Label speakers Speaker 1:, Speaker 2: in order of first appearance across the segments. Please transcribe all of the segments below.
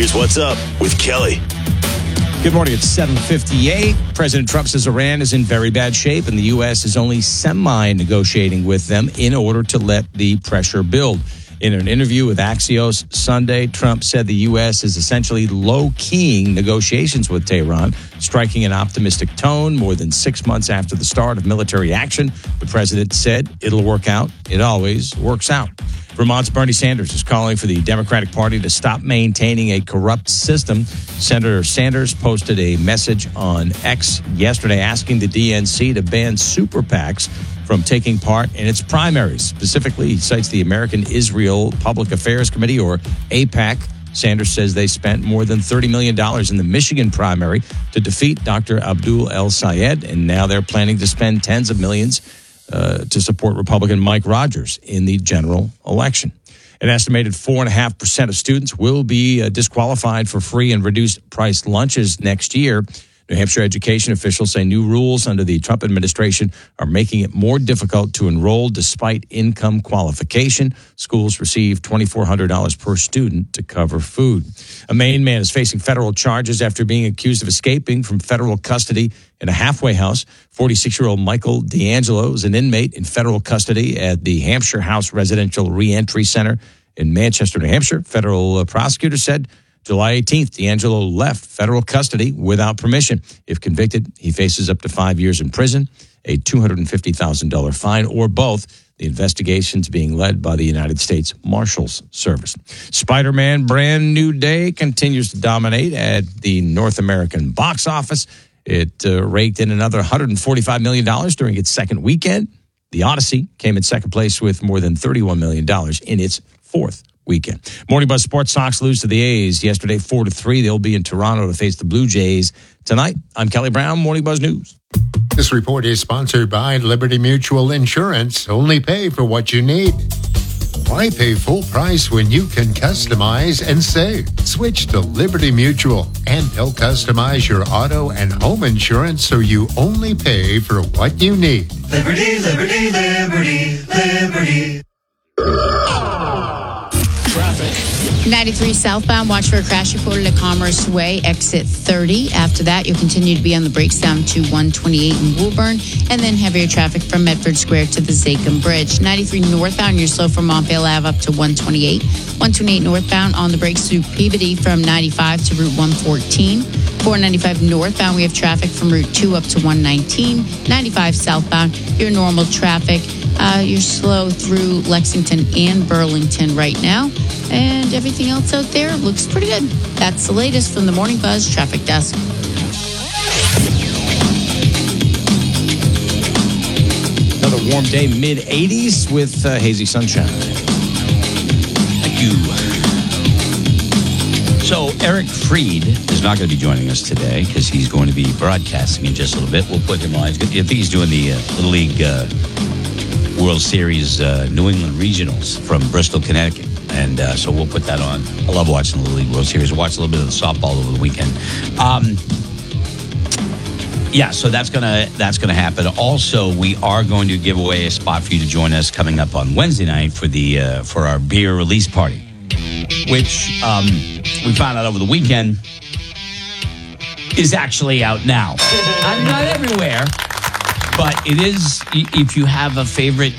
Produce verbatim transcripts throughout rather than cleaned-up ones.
Speaker 1: Here's what's up with Kelly.
Speaker 2: Good morning. It's seven fifty-eight. President Trump says Iran is in very bad shape, and the U S is only semi-negotiating with them in order to let the pressure build. In an interview with Axios Sunday, Trump said the U S is essentially low-keying negotiations with Tehran, striking an optimistic tone more than six months after the start of military action. The president said it'll work out. It always works out. Vermont's Bernie Sanders is calling for the Democratic Party to stop maintaining a corrupt system. Senator Sanders posted a message on X yesterday asking the D N C to ban super PACs from taking part in its primaries. Specifically, he cites the American Israel Public Affairs Committee, or AIPAC. Sanders says they spent more than thirty million dollars in the Michigan primary to defeat Doctor Abdul El-Sayed, and now they're planning to spend tens of millions uh, to support Republican Mike Rogers in the general election. An estimated four point five percent of students will be uh, disqualified for free and reduced price lunches next year. New Hampshire education officials say new rules under the Trump administration are making it more difficult to enroll despite income qualification. Schools receive two thousand four hundred dollars per student to cover food. A Maine man is facing federal charges after being accused of escaping from federal custody in a halfway house. forty-six-year-old Michael D'Angelo is an inmate in federal custody at the Hampshire House Residential Reentry Center in Manchester, New Hampshire. Federal uh, prosecutors said July eighteenth, D'Angelo left federal custody without permission. If convicted, he faces up to five years in prison, a two hundred fifty thousand dollars fine, or both. The investigation's being led by the United States Marshals Service. Spider-Man Brand New Day continues to dominate at the North American box office. It uh, raked in another one hundred forty-five million dollars during its second weekend. The Odyssey came in second place with more than thirty-one million dollars in its fourth weekend. Morning Buzz Sports. Sox lose to the A's yesterday four to three. They'll be in Toronto to face the Blue Jays tonight. I'm Kelly Brown, Morning Buzz News.
Speaker 3: This report is sponsored by Liberty Mutual Insurance. Only pay for what you need. Why pay full price when you can customize and save? Switch to Liberty Mutual, and they'll customize your auto and home insurance so you only pay for what you need.
Speaker 4: Liberty, liberty, liberty, liberty.
Speaker 5: ninety-three southbound, watch for a crash reported at Commerce Way, exit thirty. After that, you'll continue to be on the brakes down to one twenty-eight in Woburn, and then heavier traffic from Medford Square to the Zachem Bridge. ninety-three northbound, you're slow from Montvale Ave up to one twenty-eight. one twenty-eight northbound on the brakes through Peabody from ninety-five to Route one fourteen. four ninety-five northbound, we have traffic from Route two up to one nineteen. ninety-five southbound, your normal traffic. Uh, you're slow through Lexington and Burlington right now. And everything else out there looks pretty good. That's the latest from the Morning Buzz Traffic Desk.
Speaker 2: Another warm day, mid eighties with uh, hazy sunshine.
Speaker 6: Thank you. So Eric Fried is not going to be joining us today because he's going to be broadcasting in just a little bit. We'll put him on. I think he's doing the uh, Little League uh, World Series uh, New England Regionals from Bristol, Connecticut. And uh, so we'll put that on. I love watching the Little League World Series. I watched a little bit of the softball over the weekend. Um, yeah, so that's gonna that's gonna happen. Also, we are going to give away a spot for you to join us coming up on Wednesday night for the uh, for our beer release party, which um, we found out over the weekend is actually out now. not, not everywhere, but it is. If you have a favorite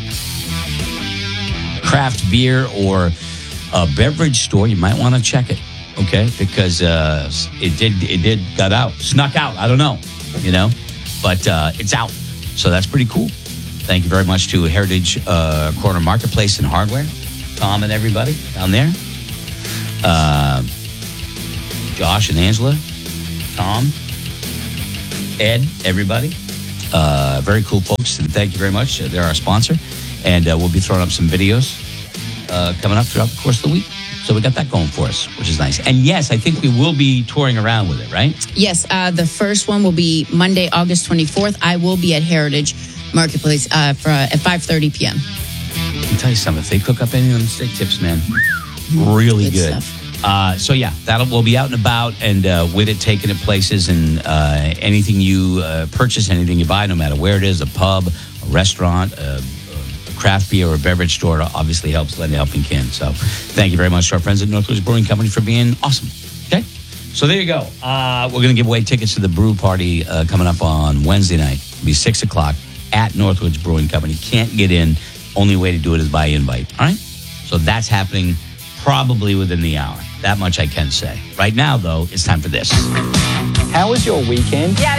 Speaker 6: craft beer or a beverage store, you might want to check it, okay? Because uh, it did it did got out, snuck out. I don't know, you know, but uh, it's out, so that's pretty cool. Thank you very much to Heritage uh, Corner Marketplace and Hardware, Tom and everybody down there, uh, Josh and Angela, Tom, Ed, everybody, uh, very cool folks, and thank you very much. They're our sponsor, and uh, we'll be throwing up some videos Uh, coming up throughout the course of the week. So we got that going for us, which is nice. And yes, I think we will be touring around with it, right?
Speaker 5: Yes, uh, the first one will be Monday, August twenty-fourth. I will be at Heritage Marketplace uh, for, uh, at five thirty p.m.
Speaker 6: I can tell you something. If they cook up any of them steak tips, man, really good. good. Uh, so yeah, that'll we'll be out and about, and uh, with it, taking it places, and uh, anything you uh, purchase, anything you buy, no matter where it is, a pub, a restaurant, a, a craft beer or a beverage store, obviously helps. Lend a helping hand. So thank you very much to our friends at Northwoods Brewing Company for being awesome. Okay. So there you go. Uh, we're going to give away tickets to the brew party uh, coming up on Wednesday night. It'll be six o'clock at Northwoods Brewing Company. Can't get in. Only way to do it is by invite. All right? So that's happening probably within the hour. That much I can say. Right now, though, it's time for this.
Speaker 1: How was your weekend?
Speaker 7: Yeah.